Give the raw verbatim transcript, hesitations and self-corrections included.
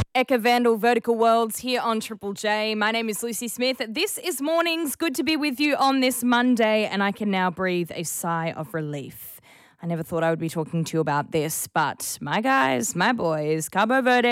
Eka Vandal, Vertical Worlds here on Triple J. My name is Lucy Smith. This is Mornings. Good to be with you on this Monday, and I can now breathe a sigh of relief. I never thought I would be talking to you about this, but my guys, my boys, Cabo Verde